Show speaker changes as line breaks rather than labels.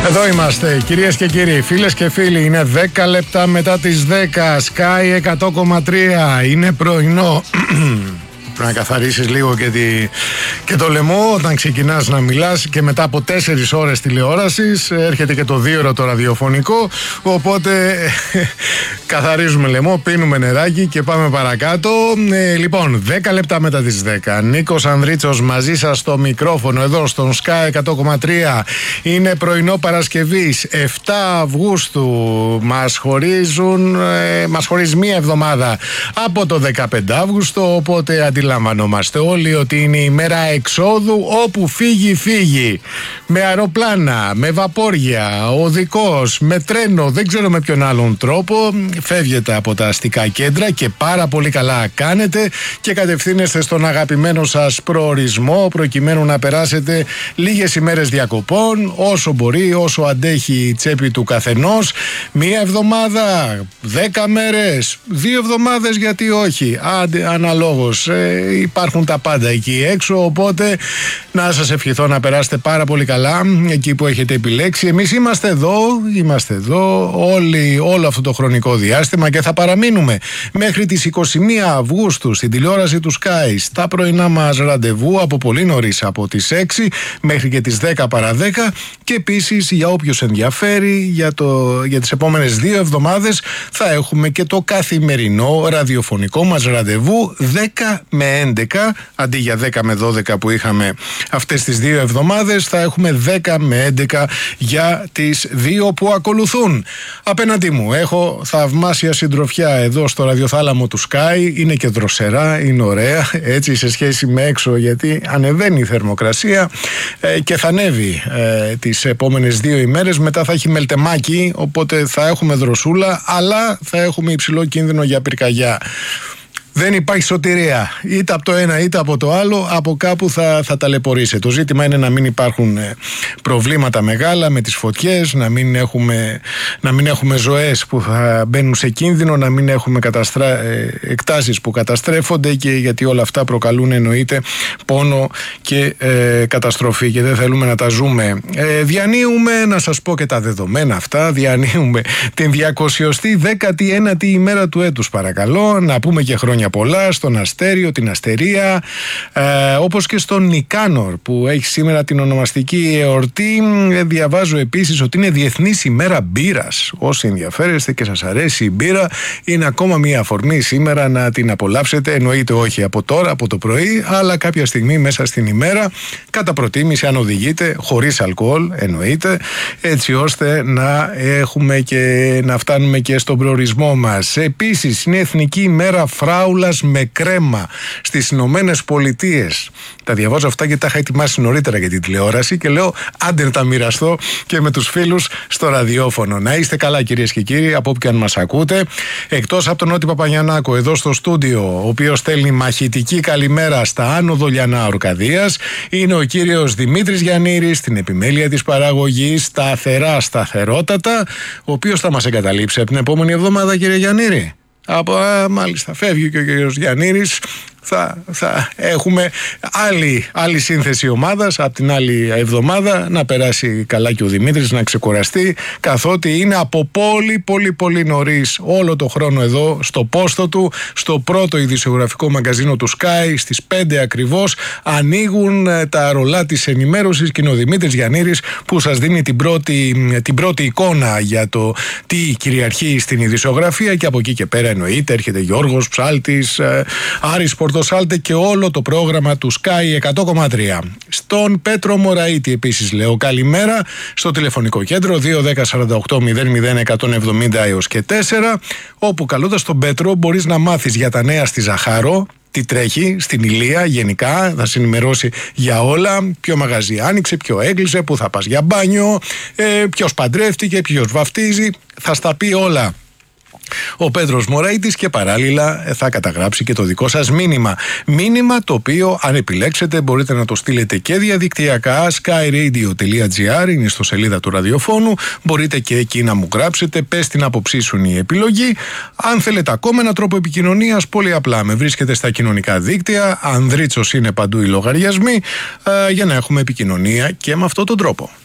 Εδώ είμαστε, κυρίες και κύριοι, φίλες και φίλοι. Είναι 10 λεπτά μετά τις 10. Sky 100,3. Είναι πρωινό. Πρέπει να καθαρίσεις λίγο και το λαιμό όταν ξεκινάς να μιλάς, και μετά από 4 ώρες τηλεόρασης έρχεται και το 2ωρο το ραδιοφωνικό, οπότε καθαρίζουμε λαιμό, πίνουμε νεράκι και πάμε παρακάτω. Λοιπόν, 10 λεπτά μετά τις 10. Νίκος Ανδρίτσος μαζί σας στο μικρόφωνο εδώ στον Sky 100,3. Είναι πρωινό Παρασκευής 7 Αυγούστου. Μας χωρίζει μία εβδομάδα από το 15 Αύγουστο, οπότε αντιλαμβανόμαστε όλοι ότι είναι η μέρα εξόδου, όπου φύγει. Με αεροπλάνα, με βαπόρια, οδικός, με τρένο, δεν ξέρω με ποιον άλλον τρόπο. Φεύγετε από τα αστικά κέντρα και πάρα πολύ καλά κάνετε και κατευθύνεστε στον αγαπημένο σας προορισμό, προκειμένου να περάσετε λίγες ημέρες διακοπών, όσο μπορεί, όσο αντέχει η τσέπη του καθενός. Μία εβδομάδα, 10 μέρες, 2 εβδομάδες, γιατί όχι, αναλόγως. Υπάρχουν τα πάντα εκεί έξω, οπότε να σας ευχηθώ να περάσετε πάρα πολύ καλά εκεί που έχετε επιλέξει. Εμείς είμαστε εδώ όλο αυτό το χρονικό διάστημα και θα παραμείνουμε μέχρι τις 21 Αυγούστου στην τηλεόραση του Sky, στα πρωινά μας ραντεβού από πολύ νωρίς, από τις 6 μέχρι και τις 10 παρά 10, και επίσης για όποιους ενδιαφέρει για τις επόμενες 2 εβδομάδες θα έχουμε και το καθημερινό ραδιοφωνικό μας ραντεβού 10 με 11, αντί για 10 με 12 που είχαμε αυτές τις 2 εβδομάδες, θα έχουμε 10 με 11 για τις 2 που ακολουθούν. Απέναντί μου έχω θαυμάσια συντροφιά εδώ στο ραδιοθάλαμο του Sky. Είναι και δροσερά, είναι ωραία έτσι σε σχέση με έξω, γιατί ανεβαίνει η θερμοκρασία και θα ανέβει τις επόμενες 2 ημέρες. Μετά θα έχει μελτεμάκι, οπότε θα έχουμε δροσούλα, αλλά θα έχουμε υψηλό κίνδυνο για πυρκαγιά. Δεν υπάρχει σωτηρία, είτε από το ένα είτε από το άλλο, από κάπου θα ταλαιπωρήσει. Το ζήτημα είναι να μην υπάρχουν προβλήματα μεγάλα με τις φωτιές, να μην έχουμε ζωές που θα μπαίνουν σε κίνδυνο, να μην έχουμε εκτάσεις που καταστρέφονται, και γιατί όλα αυτά προκαλούν εννοείται πόνο και καταστροφή, και δεν θέλουμε να τα ζούμε. Διανύουμε, να σας πω και τα δεδομένα αυτά, διανύουμε την 219η ημέρα του έτους, παρακαλώ. Να πούμε και χρόνια πολλά στον Αστέριο, την Αστερία, όπως και στον Νικάνορ που έχει σήμερα την ονομαστική εορτή. Διαβάζω επίσης ότι είναι Διεθνής ημέρα μπύρας. Όσοι ενδιαφέρεστε και σας αρέσει η μπύρα, είναι ακόμα μια αφορμή σήμερα να την απολαύσετε. Εννοείται όχι από τώρα, από το πρωί, αλλά κάποια στιγμή μέσα στην ημέρα, κατά προτίμηση αν οδηγείτε, χωρίς αλκοόλ εννοείται, έτσι ώστε να έχουμε και να φτάνουμε και στον προορισμό μας. Επίσης είναι Εθνική ημέρα φράουλας με κρέμα στις Ηνωμένες Πολιτείες. Τα διαβάζω αυτά και τα είχα ετοιμάσει νωρίτερα για την τηλεόραση και λέω άντε να τα μοιραστώ και με τους φίλους στο ραδιόφωνο. Να είστε καλά, κυρίες και κύριοι, από όπου και αν μας ακούτε. Εκτός από τον Νότι Παπαγιαννάκο εδώ στο στούντιο, ο οποίος στέλνει μαχητική καλημέρα στα Άνω Δολιανά Ορκαδίας, είναι ο κύριος Δημήτρης Γιαννήρης, στην επιμέλεια της παραγωγής, σταθερότατα, ο οποίος θα μας εγκαταλείψει από την επόμενη εβδομάδα, κύριε Γιαννήρη. Μάλιστα, φεύγει και ο κύριος Γιαννήρης. Θα έχουμε άλλη σύνθεση ομάδας από την άλλη εβδομάδα. Να περάσει καλά και ο Δημήτρης, να ξεκουραστεί, καθότι είναι από πολύ νωρίς όλο το χρόνο εδώ στο πόστο του, στο πρώτο ειδησιογραφικό μαγκαζίνο του Sky. Στις 5 ακριβώς ανοίγουν τα ρολά της ενημέρωσης και είναι ο Δημήτρης Γιαννήρης που σας δίνει την πρώτη εικόνα για το τι κυριαρχεί στην ειδησιογραφία, και από εκεί και πέρα εννοείται έρχεται Γιώργος Ψάλτης, Άρης Πορτοσάλτε και όλο το πρόγραμμα του Sky 100,3. Στον Πέτρο Μωραΐτη επίσης λέω καλημέρα, στο τηλεφωνικό κέντρο 210-48-00-170 έως και 4, όπου καλώντας τον Πέτρο μπορείς να μάθεις για τα νέα στη Ζαχάρο, τι τρέχει στην Ηλία γενικά, θα σε ενημερώσει για όλα, ποιο μαγαζί άνοιξε, ποιο έκλεισε, πού θα πας για μπάνιο, ποιος παντρεύτηκε, ποιος βαφτίζει, θα στα πει όλα ο Πέτρος Μωραΐτης, και παράλληλα θα καταγράψει και το δικό σας μήνυμα. Μήνυμα το οποίο αν επιλέξετε μπορείτε να το στείλετε και διαδικτυακά, skyradio.gr είναι στο σελίδα του ραδιοφώνου, μπορείτε και εκεί να μου γράψετε, πες την άποψή σου είναι η επιλογή. Αν θέλετε ακόμα έναν τρόπο επικοινωνίας, πολύ απλά με βρίσκετε στα κοινωνικά δίκτυα, Ανδρίτσος είναι παντού οι λογαριασμοί, για να έχουμε επικοινωνία και με αυτόν τον τρόπο.